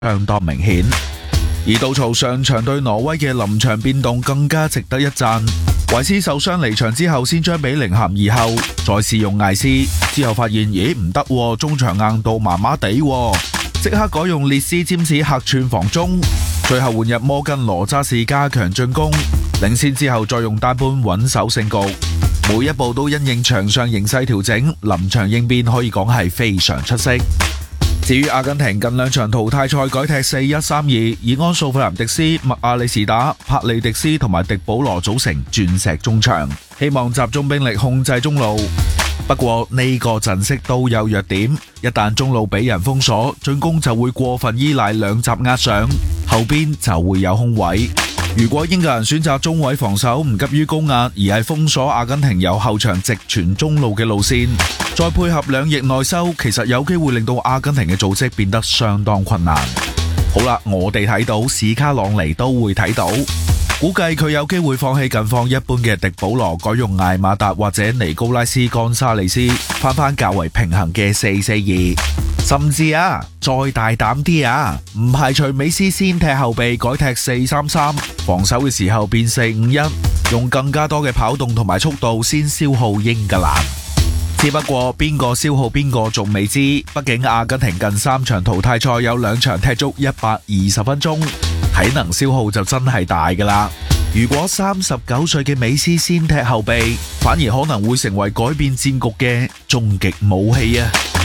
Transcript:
相當明顯。而杜曹上場對挪威嘅臨場變動更加值得一讚。維斯受傷離場之後，先將比寧咸移後，再試用艾斯，之後發現咦唔得，中場硬度麻麻地，即刻改用列斯占士客串防中，最後換入摩根羅渣士加強進攻，領先之後再用單般穩守勝局，每一步都因應場上形勢調整，臨場應變可以講係非常出色。至於阿根廷近兩場淘汰賽改踢4-1-3-2，以安素費南迪斯、麥亞里士打、帕利迪斯同埋迪保羅組成鑽石中場，希望集中兵力控制中路。不過呢個陣式都有弱點，一旦中路俾人封鎖，進攻就會過分依賴兩閘壓上，後邊就會有空位。如果英格蘭選擇中位防守，唔急於高壓，而係封鎖阿根廷由後場直傳中路嘅路線，再配合兩翼內收，其實有機會令到阿根廷嘅組織變得相當困難。好啦，我哋睇到史卡朗尼都會睇到，估計佢有機會放棄近況一般嘅迪保羅，改用艾馬達或者尼高拉斯干沙利斯，翻較為平衡嘅4-4-2。甚至再大膽啲唔排除美斯先踢後備改踢4-3-3，防守嘅時候變4-5-1，用更加多嘅跑動同埋速度先消耗英格蘭。只不過邊個消耗邊個仲未知，畢竟阿根廷近3場淘汰賽有2場踢足120分鐘，體能消耗就真係大㗎啦。如果39歲嘅美斯先踢後備，反而可能會成為改變戰局嘅終極武器啊！